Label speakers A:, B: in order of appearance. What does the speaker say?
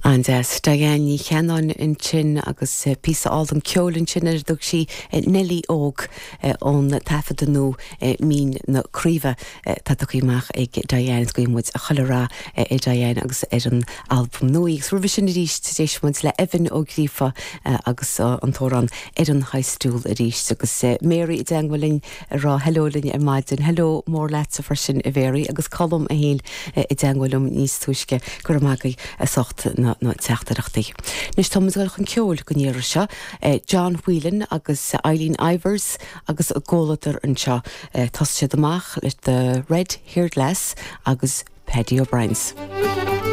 A: And Diane ní cheanán in sin agus písa áil an ceolinn sin ar dúg si Nelly óg ón tafa den nó mín na críomh tá chuíach ag Diane goimmuid a cholerá i Diane agus ar an album nuí. Gus ruh sin a ríist déismuid le Evan ó Grífa agus an tóran ar an haistúil a ríist agus Mary i danghalinn rá helólinn ar maidin. Hello mór leta far sin a bhéri agus colm a héin i danghalum níos túisce gur magaí a socht na teachtarachtaí. Nis Thomas gal chun ceol go níir seo John Whelan agus Eileen Ivers agus a ggóladar an seo toste amach le the Red Haired Lass agus Paddy O'Brien's.